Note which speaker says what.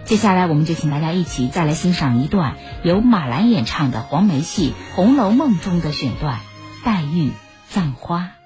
Speaker 1: 接下来我们就请大家一起再来欣赏一段由马兰演唱的黄梅戏《红楼梦》中的选段《黛玉葬花》。